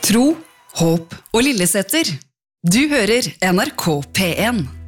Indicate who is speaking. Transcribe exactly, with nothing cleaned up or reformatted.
Speaker 1: Tro, håp og Lillesetter. Du hører N R K P en.